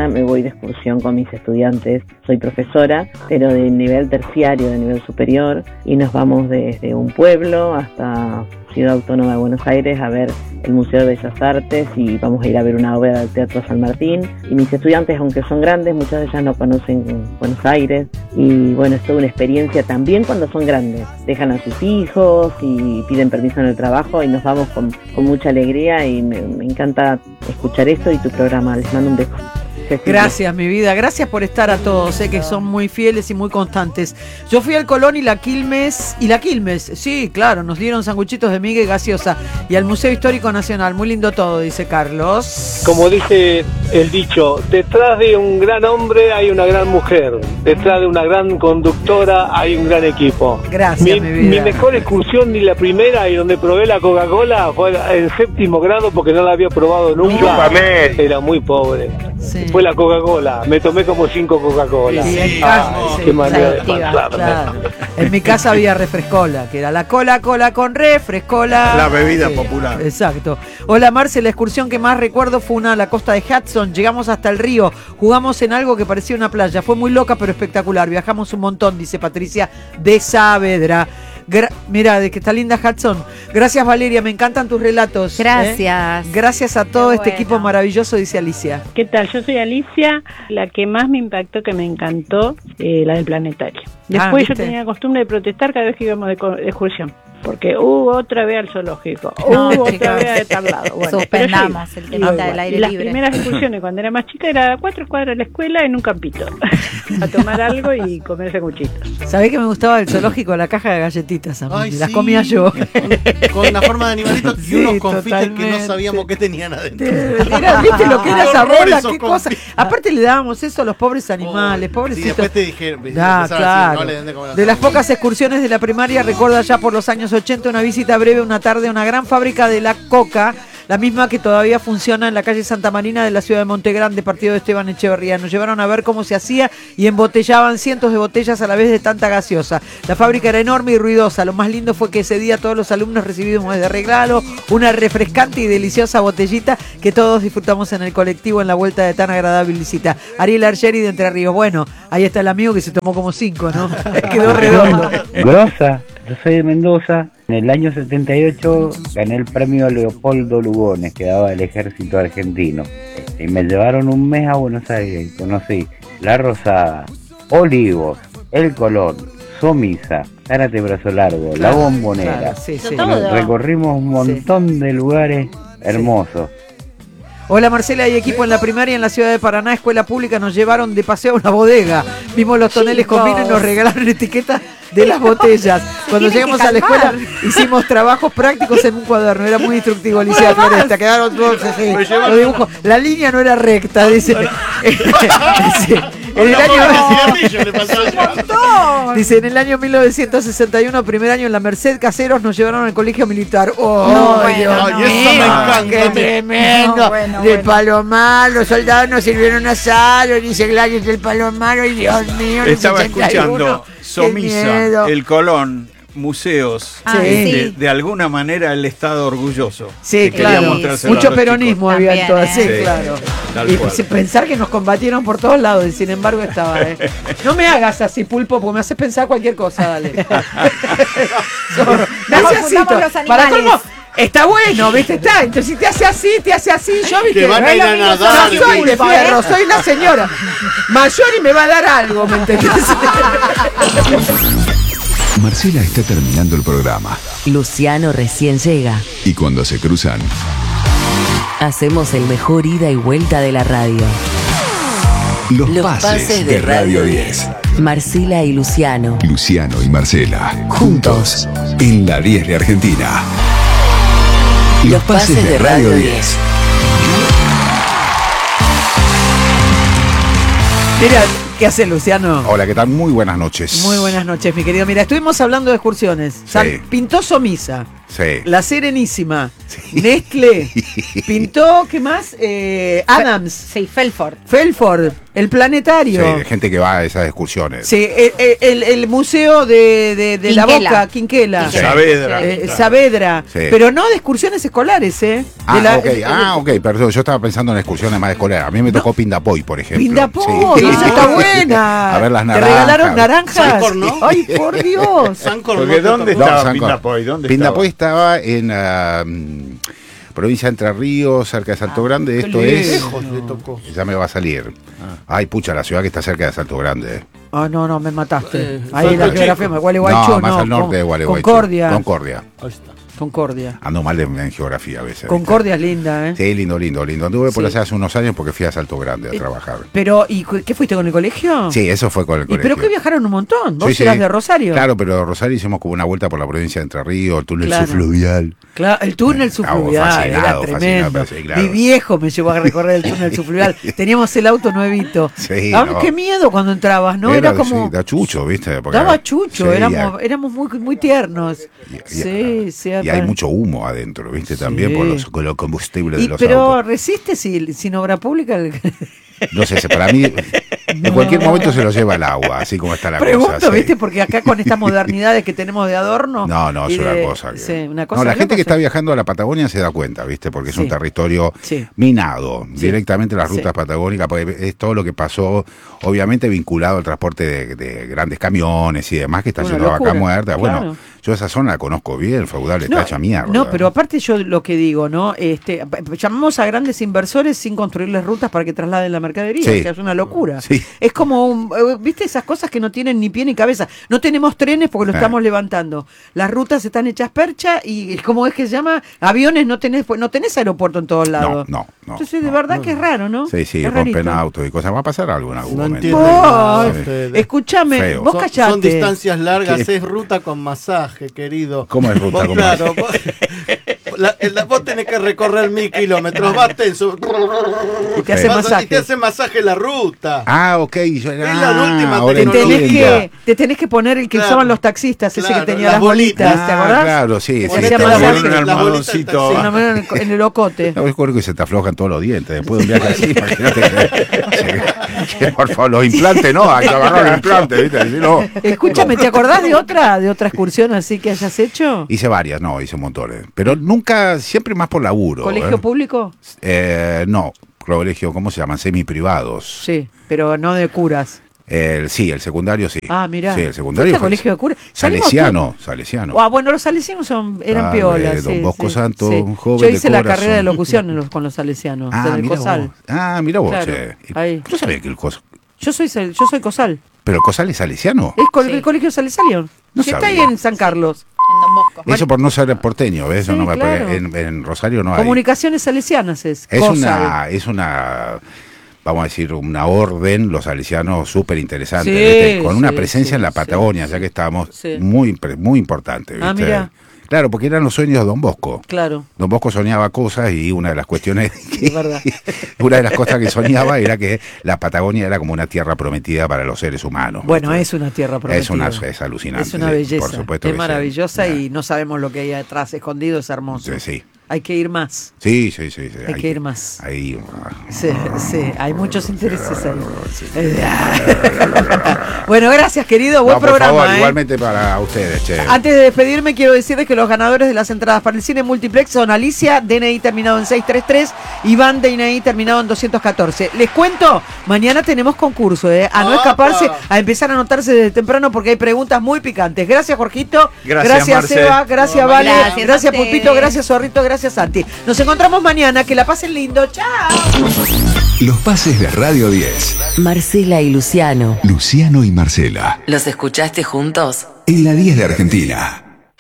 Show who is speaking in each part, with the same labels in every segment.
Speaker 1: semana me voy de excursión con mis estudiantes. Soy profesora, pero de nivel terciario, de nivel superior, y nos vamos desde un pueblo hasta Ciudad Autónoma de Buenos Aires a ver el Museo de Bellas Artes, y vamos a ir a ver una obra del Teatro San Martín. Y mis estudiantes, aunque son grandes, muchas de ellas no conocen Buenos Aires, y bueno, es toda una experiencia también cuando son grandes. Dejan a sus hijos y piden permiso en el trabajo, y nos vamos con mucha alegría, y me encanta escuchar esto y tu programa. Les mando un beso.
Speaker 2: Gracias, mi vida, gracias por estar a todos, sé que son muy fieles y muy constantes. Yo fui al Colón y la Quilmes, sí, claro, nos dieron sanguchitos de miga y gaseosa, y al Museo Histórico Nacional, muy lindo todo, dice Carlos.
Speaker 3: Como dice el dicho, detrás de un gran hombre hay una gran mujer, detrás de una gran conductora hay un gran equipo.
Speaker 2: Gracias, mi vida.
Speaker 3: Mi mejor excursión, ni la primera, y donde probé la Coca-Cola, fue en 7º grado, porque no la había probado nunca. Era muy pobre.
Speaker 2: Sí.
Speaker 3: Fue la Coca-Cola, me tomé como 5 Coca-Cola.
Speaker 2: Sí,
Speaker 3: qué manera de pasarme.
Speaker 2: Claro. En mi casa había refrescola, que era la cola con refrescola.
Speaker 4: La bebida popular.
Speaker 2: Exacto. Hola Marce, la excursión que más recuerdo fue una a la costa de Hudson. Llegamos hasta el río, jugamos en algo que parecía una playa. Fue muy loca pero espectacular. Viajamos un montón, dice Patricia de Saavedra. Mira, de que está linda Hudson. Gracias, Valeria, me encantan tus relatos.
Speaker 5: Gracias.
Speaker 2: Gracias a todo este equipo maravilloso, dice Alicia.
Speaker 6: ¿Qué tal? Yo soy Alicia. La que más me impactó, que me encantó, la del planetario. Después yo tenía la costumbre de protestar cada vez que íbamos de excursión, porque otra vez al zoológico, otra vez de tal lado. Bueno,
Speaker 5: suspendamos el tema del aire
Speaker 6: libre.
Speaker 5: libre.
Speaker 6: Las primeras excursiones cundo era más chica era a 4 cuadras de la escuela en un campito a tomar algo y comer sanguchitos.
Speaker 2: ¿Sabés que me gustaba el zoológico? La caja de galletitas,
Speaker 4: Ay,
Speaker 2: las
Speaker 4: sí.
Speaker 2: comía yo.
Speaker 4: Con la forma de animalitos y
Speaker 2: Sí,
Speaker 4: unos confites
Speaker 2: totalmente.
Speaker 4: que no sabíamos qué tenían adentro.
Speaker 2: ¿Viste lo que era esa
Speaker 4: horror
Speaker 2: bola?
Speaker 4: esos
Speaker 2: ¿Qué cosa? Aparte le dábamos eso a los pobres animales,
Speaker 4: Sí,
Speaker 2: pobrecitos.
Speaker 4: después te dije,
Speaker 2: Claro.
Speaker 4: no le den de comer a
Speaker 2: De las
Speaker 4: los
Speaker 2: pocas excursiones de la primaria, recuerda ya por los años 80 una visita breve una tarde a una gran fábrica de la coca, la misma que todavía funciona en la calle Santa Marina de la ciudad de Montegrande, partido de Esteban Echeverría. Nos llevaron a ver cómo se hacía y embotellaban cientos de botellas a la vez de tanta gaseosa. La fábrica era enorme y ruidosa. Lo más lindo fue que ese día todos los alumnos recibimos de regalo una refrescante y deliciosa botellita que todos disfrutamos en el colectivo en la vuelta de tan agradable visita. Ariel Argeri de Entre Ríos. Bueno, ahí está el amigo que se tomó como 5, ¿no? Quedó redondo.
Speaker 7: Grosa, yo soy de Mendoza. En el año 78 gané el premio Leopoldo Lugones que daba el ejército argentino. Y me llevaron un mes a Buenos Aires y conocí La Rosada, Olivos, El Colón, Somisa, Zárate Brazo Largo, La Bombonera.
Speaker 2: Claro, sí.
Speaker 7: Recorrimos un montón de lugares hermosos.
Speaker 2: Hola Marcela y equipo en la primaria en la ciudad de Paraná, escuela pública, nos llevaron de paseo a una bodega. Vimos los toneles con vino y nos regalaron etiquetas de las botellas. Cuando llegamos a la escuela hicimos trabajos prácticos en un cuaderno. Era muy instructivo, Alicia Floresta. Quedaron todos así, los dibujos. La línea no era recta, dice. En el dice, en el año 1961, primer año en la Merced, caseros nos llevaron al colegio militar. ¡Oh, Dios mío!
Speaker 4: Eso me encanta.
Speaker 2: ¡Qué tremendo! Del Palomar, los soldados nos sirvieron asado, dice Gladys del Palomar. ¡Ay, Dios mío!
Speaker 8: Estaba
Speaker 2: 61.
Speaker 8: escuchando
Speaker 2: ¡Qué
Speaker 8: Somisa,
Speaker 2: miedo!
Speaker 8: El Colón, museos.
Speaker 2: Sí.
Speaker 8: De alguna manera el Estado orgulloso.
Speaker 2: Sí,
Speaker 8: que quería
Speaker 2: claro.
Speaker 8: mostrárselo a
Speaker 2: Mucho
Speaker 8: los
Speaker 2: peronismo
Speaker 8: chicos.
Speaker 2: había
Speaker 5: También,
Speaker 2: todas, sí,
Speaker 8: Sí,
Speaker 2: claro.
Speaker 8: tal
Speaker 2: Y
Speaker 8: cual.
Speaker 2: pensar que nos combatieron por todos lados, y sin embargo estaba, No me hagas así, Pulpo, porque me haces pensar cualquier cosa, dale. Zorro. Graciasito.
Speaker 5: confundamos los
Speaker 2: Para
Speaker 5: animales.
Speaker 2: colmo, está bueno, ¿viste? Está. Entonces, si te hace así, yo, ¿viste?
Speaker 4: Que van a ir a nadar.
Speaker 2: No soy de perro, soy la señora mayor y me va a dar algo, ¿me entendés?
Speaker 9: Marcela está terminando el programa
Speaker 10: Luciano recién llega.
Speaker 9: y cuando se cruzan,
Speaker 10: Hacemos el mejor ida y vuelta de la radio.
Speaker 9: los pases de Radio 10.
Speaker 10: Marcela y Luciano.
Speaker 9: Luciano y Marcela, juntos en la 10 de Argentina. Los pases de Radio 10.
Speaker 2: Mira, ¿qué hace Luciano?
Speaker 11: Hola, ¿qué tal? Muy buenas noches.
Speaker 2: Muy buenas noches, mi querido. Mira, estuvimos hablando de excursiones.
Speaker 11: Sí.
Speaker 2: Pintó Somisa.
Speaker 11: Sí.
Speaker 2: La Serenísima, Nestlé, pintó, ¿qué más? Adams.
Speaker 5: Sí, Felford.
Speaker 2: El Planetario.
Speaker 11: Sí, gente que va a esas excursiones.
Speaker 2: Sí, el museo de La Boca, Quinquela.
Speaker 8: Saavedra.
Speaker 2: Saavedra.
Speaker 11: Sí.
Speaker 2: Pero no de excursiones escolares, ¿eh?
Speaker 11: Ok, perdón, yo estaba pensando en excursiones más escolares. A mí me tocó Pindapoy, por ejemplo.
Speaker 2: Pindapoy,
Speaker 11: Sí.
Speaker 2: esa está buena.
Speaker 11: A ver las
Speaker 2: ¿Te
Speaker 11: naranjas.
Speaker 2: regalaron naranjas?
Speaker 4: Sancor, ¿no?
Speaker 2: Ay, por Dios.
Speaker 4: Sancor,
Speaker 8: Porque ¿dónde
Speaker 11: No,
Speaker 8: estaba
Speaker 11: Sancor.
Speaker 8: Pindapoy? ¿Dónde
Speaker 11: Pindapoy estaba en provincia de Entre Ríos, cerca de Salto Grande. Esto es.
Speaker 4: Lejos le tocó.
Speaker 11: Ya me va a salir. Ay, pucha, la ciudad que está cerca de Salto Grande.
Speaker 2: Ah, no, me mataste. Ahí
Speaker 4: Salto
Speaker 2: la geografía,
Speaker 4: Chico.
Speaker 2: Gualeguaychú,
Speaker 11: No, más al norte de Gualeguaychú.
Speaker 2: Concordia.
Speaker 4: Ahí está.
Speaker 2: Concordia.
Speaker 11: Ando mal en geografía a veces.
Speaker 2: Concordia es linda, ¿eh?
Speaker 11: Sí, lindo. Anduve por
Speaker 2: Sí.
Speaker 11: allá hace unos años porque fui a Salto Grande a trabajar.
Speaker 2: Pero, ¿y qué fuiste con el colegio?
Speaker 11: Sí, eso fue con el
Speaker 2: ¿Y
Speaker 11: colegio.
Speaker 2: pero que viajaron un montón? ¿Vos
Speaker 11: Sí,
Speaker 2: eras
Speaker 11: sí.
Speaker 2: de Rosario?
Speaker 11: Claro, pero de Rosario hicimos como una vuelta por la provincia de Entre Ríos, el túnel
Speaker 2: Claro.
Speaker 11: subfluvial.
Speaker 2: Claro, el túnel subfluvial
Speaker 11: fascinado,
Speaker 2: era tremendo.
Speaker 11: fascinado, sí, claro.
Speaker 2: Mi viejo me llevó a recorrer el túnel subfluvial. Teníamos el auto nuevito.
Speaker 11: Sí,
Speaker 2: No. Qué miedo cuando entrabas, ¿no? Era como...
Speaker 11: Sí, da chucho, ¿viste? Porque
Speaker 2: Daba chucho,
Speaker 11: sí,
Speaker 2: éramos muy tiernos. Sí,
Speaker 11: y hay mucho humo adentro, ¿viste? También con los combustibles de los
Speaker 2: pero
Speaker 11: autos.
Speaker 2: resiste sin obra pública.
Speaker 11: No sé, para mí, en cualquier momento se lo lleva el agua, así como está la
Speaker 2: Pregunto,
Speaker 11: cosa. Sí.
Speaker 2: ¿viste? Porque acá con estas modernidades que tenemos de adorno.
Speaker 11: No,
Speaker 2: y
Speaker 11: es una
Speaker 2: de-
Speaker 11: cosa.
Speaker 2: sí, una cosa
Speaker 11: No, la
Speaker 2: loca,
Speaker 11: gente que
Speaker 2: sí.
Speaker 11: está viajando a la Patagonia se da cuenta, ¿viste? Porque es
Speaker 2: Sí.
Speaker 11: un territorio
Speaker 2: Sí.
Speaker 11: minado.
Speaker 2: Sí.
Speaker 11: Directamente las rutas
Speaker 2: Sí.
Speaker 11: patagónicas, porque es todo lo que pasó, obviamente vinculado al transporte de grandes camiones y demás, que está
Speaker 2: Una
Speaker 11: yendo a vaca
Speaker 2: locura,
Speaker 11: muerta.
Speaker 2: claro.
Speaker 11: Bueno, yo esa zona la conozco bien, feudal, está hecha mierda.
Speaker 2: No, pero aparte yo lo que digo, ¿no? Llamamos a grandes inversores sin construirles rutas para que trasladen la mercadería.
Speaker 11: Sí.
Speaker 2: O sea, es una locura.
Speaker 11: Sí.
Speaker 2: Es como, ¿viste? Esas cosas que no tienen ni pie ni cabeza. No tenemos trenes porque lo estamos levantando. Las rutas están hechas percha y, ¿cómo es que se llama? Aviones no tenés aeropuerto en todos lados.
Speaker 11: No.
Speaker 2: Entonces, de verdad que es raro, ¿no?
Speaker 11: Sí,
Speaker 2: Es
Speaker 11: rompen
Speaker 2: rarito.
Speaker 11: autos y cosas. Va a pasar algo en algún momento.
Speaker 4: entienden
Speaker 2: Oh,
Speaker 4: nada ustedes.
Speaker 2: escúchame,
Speaker 11: Feo.
Speaker 2: vos
Speaker 4: Son
Speaker 2: callate.
Speaker 4: distancias largas,
Speaker 11: ¿Qué?
Speaker 4: es ruta con masaje, querido.
Speaker 11: ¿Cómo es ruta
Speaker 4: Vos,
Speaker 11: con
Speaker 4: claro, vos tenés que recorrer 1000 kilómetros, vas tenso.
Speaker 2: Y te hace
Speaker 4: Vas-
Speaker 2: masaje.
Speaker 4: Y te hace masaje la ruta.
Speaker 11: Ah, ok. Es
Speaker 4: la última
Speaker 11: ahora
Speaker 2: Te tenés,
Speaker 11: entiendo.
Speaker 2: te tenés que poner el que
Speaker 4: Claro.
Speaker 2: usaban los taxistas, ese
Speaker 4: Claro,
Speaker 2: que tenía
Speaker 4: las
Speaker 2: las bolitas, ¿te acordás?
Speaker 11: Claro, sí.
Speaker 2: Que
Speaker 11: sí,
Speaker 2: hacía
Speaker 11: está
Speaker 2: masaje.
Speaker 11: bueno.
Speaker 8: Un
Speaker 4: Las bolitas
Speaker 8: almohadoncito.
Speaker 2: Sí, una mano en el ocote.
Speaker 11: No, yo creo que se te aflojan todos los dientes después de un viaje así. Imagínate que, por favor, los implantes, no, hay que agarrar el implante, ¿viste? Si no,
Speaker 2: Escúchame, ¿te acordás de otra excursión así que hayas hecho?
Speaker 11: hice varias, hice montones. Pero nunca, siempre más por laburo.
Speaker 2: ¿Colegio público?
Speaker 11: No, colegio, ¿cómo se llaman? Semi-privados.
Speaker 2: Sí, pero no de curas.
Speaker 11: Sí, el secundario sí.
Speaker 2: Ah, mirá.
Speaker 11: Sí, el secundario
Speaker 2: ¿Fuiste a
Speaker 11: fue
Speaker 2: colegio de curas? Salimos
Speaker 11: Salesiano.
Speaker 2: Ah, bueno, los salesianos eran
Speaker 11: Ah,
Speaker 2: piolas.
Speaker 11: Don
Speaker 2: sí,
Speaker 11: Bosco
Speaker 2: sí,
Speaker 11: Santo,
Speaker 2: sí.
Speaker 11: un joven
Speaker 2: Yo
Speaker 11: de
Speaker 2: hice la
Speaker 11: corazón.
Speaker 2: carrera de locución con los salesianos, en el
Speaker 11: mira
Speaker 2: COSAL.
Speaker 11: vos. Mira vos,
Speaker 2: Claro,
Speaker 11: che.
Speaker 2: ahí.
Speaker 11: Yo sabía que el COSAL.
Speaker 2: Yo soy COSAL.
Speaker 11: ¿Pero el COSAL es salesiano?
Speaker 2: Es el colegio salesiano.
Speaker 11: No
Speaker 2: Si está ahí
Speaker 11: sabía.
Speaker 2: en San Carlos.
Speaker 5: En Don Bosco.
Speaker 11: Eso por no ser porteño, ¿ves?
Speaker 2: Sí,
Speaker 11: No, porque
Speaker 2: claro.
Speaker 11: en Rosario no hay.
Speaker 2: Comunicaciones salesianas es.
Speaker 11: Es
Speaker 2: COSAL.
Speaker 11: una, vamos a decir, una orden, los salesianos súper interesante,
Speaker 2: Sí,
Speaker 11: con una
Speaker 2: sí,
Speaker 11: presencia
Speaker 2: sí,
Speaker 11: en la
Speaker 2: sí,
Speaker 11: Patagonia, ya que estábamos
Speaker 2: Sí.
Speaker 11: muy importante, ¿viste?
Speaker 2: mirá.
Speaker 11: Claro, porque eran los sueños de Don Bosco.
Speaker 2: Claro,
Speaker 11: Don Bosco soñaba cosas y una de las cuestiones,
Speaker 2: es verdad.
Speaker 11: una de las cosas que soñaba era que la Patagonia era como una tierra prometida para los seres humanos.
Speaker 2: Bueno,
Speaker 11: ¿viste?
Speaker 2: es una tierra prometida.
Speaker 11: Es alucinante.
Speaker 2: Es una
Speaker 11: sí,
Speaker 2: belleza.
Speaker 11: Por supuesto
Speaker 2: Es
Speaker 11: que sí.
Speaker 2: maravillosa
Speaker 11: Ya.
Speaker 2: y no sabemos lo que hay atrás escondido, es hermoso.
Speaker 11: Sí, sí.
Speaker 2: Hay que ir más.
Speaker 11: Sí.
Speaker 2: Hay que ir más.
Speaker 11: Ahí.
Speaker 2: Sí, hay muchos intereses ahí. Bueno, gracias, querido. Buen
Speaker 11: No, por
Speaker 2: programa.
Speaker 11: favor, igualmente para ustedes, che.
Speaker 2: Antes de despedirme, quiero decirles que los ganadores de las entradas para el cine multiplex son Alicia, DNI terminado en 633, Iván, DNI terminado en 214. Les cuento, mañana tenemos concurso, a no escaparse, a empezar a anotarse desde temprano porque hay preguntas muy picantes. Gracias, Jorgito.
Speaker 8: Gracias, Marce.
Speaker 2: Seba. Gracias, Vale. Gracias,
Speaker 5: a
Speaker 2: Pulpito.
Speaker 5: ustedes.
Speaker 2: Gracias, Zorrito. Gracias, Santi. Nos encontramos mañana. Que la pasen lindo. Chao.
Speaker 9: Los pases de Radio 10.
Speaker 10: Marcela y Luciano.
Speaker 9: Luciano y Marcela.
Speaker 10: ¿Los escuchaste juntos?
Speaker 9: En la 10 de Argentina.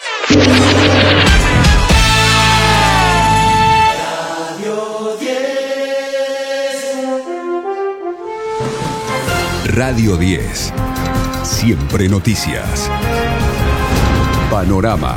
Speaker 9: Radio 10. Siempre noticias. Panorama.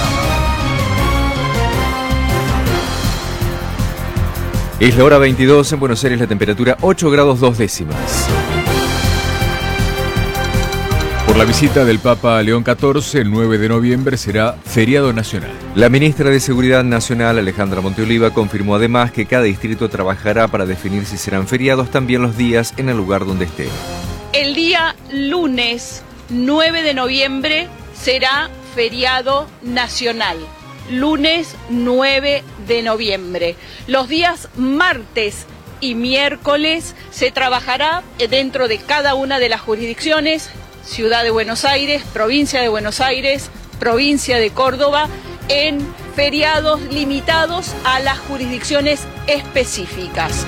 Speaker 12: Es la hora 22 en Buenos Aires, la temperatura 8 grados 2 décimas. Por la visita del Papa León XIV, el 9 de noviembre será feriado nacional.
Speaker 10: La ministra de Seguridad Nacional, Alejandra Monteoliva, confirmó además que cada distrito trabajará para definir si serán feriados también los días en el lugar donde estén.
Speaker 13: El día lunes 9 de noviembre será feriado nacional. Lunes 9 de noviembre. Los días martes y miércoles se trabajará dentro de cada una de las jurisdicciones: Ciudad de Buenos Aires, Provincia de Buenos Aires, Provincia de Córdoba, en feriados limitados a las jurisdicciones específicas.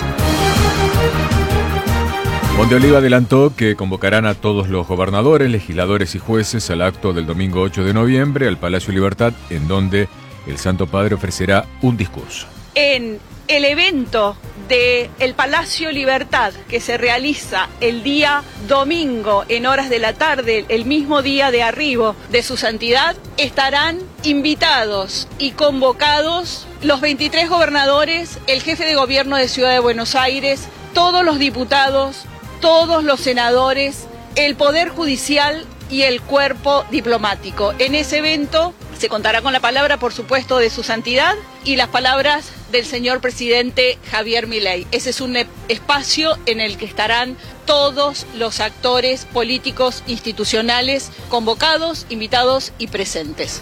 Speaker 12: Monteoliva adelantó que convocarán a todos los gobernadores, legisladores y jueces al acto del domingo 8 de noviembre al Palacio Libertad, en donde el Santo Padre ofrecerá un discurso.
Speaker 13: En el evento del Palacio Libertad, que se realiza el día domingo en horas de la tarde, el mismo día de arribo de su santidad, estarán invitados y convocados los 23 gobernadores, el jefe de gobierno de Ciudad de Buenos Aires, todos los diputados, todos los senadores, el Poder Judicial y el cuerpo diplomático. En ese evento se contará con la palabra, por supuesto, de su santidad y las palabras del señor presidente Javier Milei. Ese es un espacio en el que estarán todos los actores políticos institucionales convocados, invitados y presentes.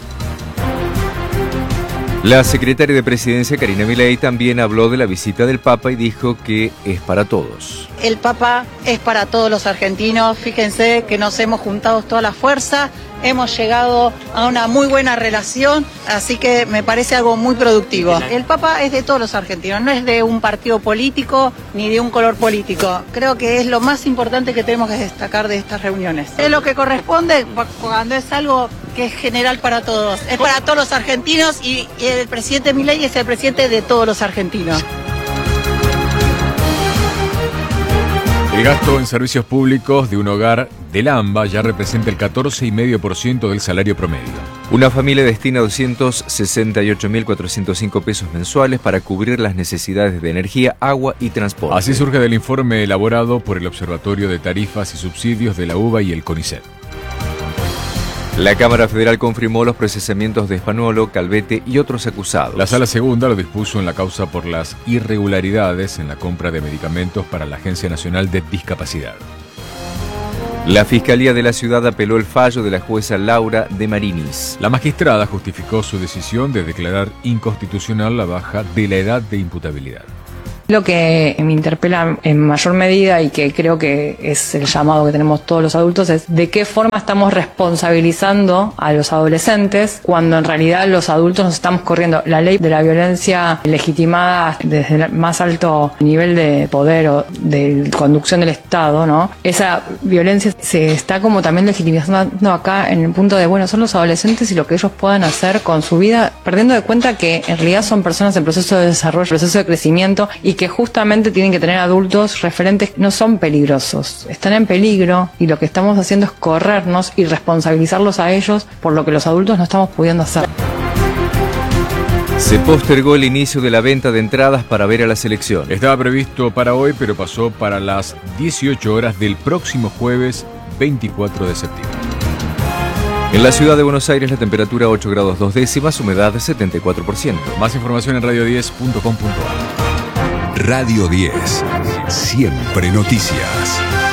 Speaker 10: La secretaria de Presidencia, Karina Milei, también habló de la visita del Papa y dijo que es para todos.
Speaker 14: El Papa es para todos los argentinos. Fíjense que nos hemos juntado toda la fuerza, hemos llegado a una muy buena relación, así que me parece algo muy productivo. El Papa es de todos los argentinos, no es de un partido político ni de un color político. Creo que es lo más importante que tenemos que destacar de estas reuniones. Es lo que corresponde cuando es algo que es general para todos. Es para todos los argentinos y el presidente Milei es el presidente de todos los argentinos.
Speaker 12: El gasto en servicios públicos de un hogar del AMBA ya representa el 14,5% del salario promedio.
Speaker 10: Una familia destina 268.405 pesos mensuales para cubrir las necesidades de energía, agua y transporte.
Speaker 12: Así surge del informe elaborado por el Observatorio de Tarifas y Subsidios de la UBA y el CONICET.
Speaker 10: La Cámara Federal confirmó los procesamientos de Spanuolo, Calvete y otros acusados.
Speaker 12: La Sala Segunda lo dispuso en la causa por las irregularidades en la compra de medicamentos para la Agencia Nacional de Discapacidad.
Speaker 10: La Fiscalía de la Ciudad apeló el fallo de la jueza Laura de Marinis.
Speaker 12: La magistrada justificó su decisión de declarar inconstitucional la baja de la edad de imputabilidad.
Speaker 15: Lo que me interpela en mayor medida y que creo que es el llamado que tenemos todos los adultos es de qué forma estamos responsabilizando a los adolescentes cuando en realidad los adultos nos estamos corriendo. La ley de la violencia legitimada desde el más alto nivel de poder o de conducción del Estado, ¿no? Esa violencia se está como también legitimizando acá en el punto de, bueno, son los adolescentes y lo que ellos puedan hacer con su vida, perdiendo de cuenta que en realidad son personas en proceso de desarrollo, proceso de crecimiento y que justamente tienen que tener adultos referentes. No son peligrosos, están en peligro y lo que estamos haciendo es corrernos y responsabilizarlos a ellos por lo que los adultos no estamos pudiendo hacer.
Speaker 10: Se postergó el inicio de la venta de entradas para ver a la selección.
Speaker 12: Estaba previsto para hoy, pero pasó para las 18 horas del próximo jueves 24 de septiembre.
Speaker 10: En la ciudad de Buenos Aires la temperatura 8 grados 2 décimas, humedad 74%.
Speaker 12: Más información en radio10.com.ar.
Speaker 9: Radio 10. Siempre noticias.